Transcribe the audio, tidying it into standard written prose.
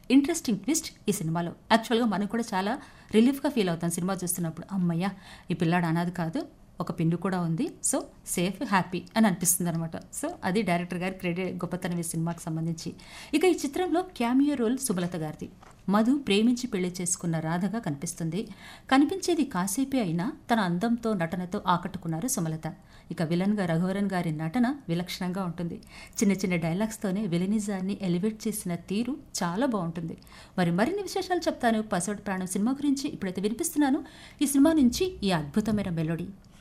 Interesting twist ఈ సినిమాలో. యాక్చువల్గా మనం కూడా చాలా రిలీఫ్గా ఫీల్ అవుతాం సినిమా చూస్తున్నప్పుడు. అమ్మయ్య, ఈ పిల్లాడు అనాథ కాదు, ఒక పిన్ను కూడా ఉంది, సో సేఫ్ హ్యాపీ అని అనిపిస్తుంది అనమాట. సో అది డైరెక్టర్ గారి క్రెడిట్, గొప్పతనం ఈ సినిమాకి సంబంధించి. ఇక ఈ చిత్రంలో క్యామియో రోల్ సుమలత గారిది. మధు ప్రేమించి పెళ్లి చేసుకున్న రాధగా కనిపిస్తుంది. కనిపించేది కాసేపే అయినా తన అందంతో నటనతో ఆకట్టుకున్నారు సుమలత. ఇక విలన్గా రఘువరన్ గారి నటన విలక్షణంగా ఉంటుంది. చిన్న చిన్న డైలాగ్స్తోనే విలనిజాన్ని ఎలివేట్ చేసిన తీరు చాలా బాగుంటుంది. మరిన్ని విశేషాలు చెప్తాను పసోడి ప్రాణం సినిమా గురించి. ఇప్పుడైతే వినిపిస్తున్నాను ఈ సినిమా నుంచి ఈ అద్భుతమైన మెలోడీ.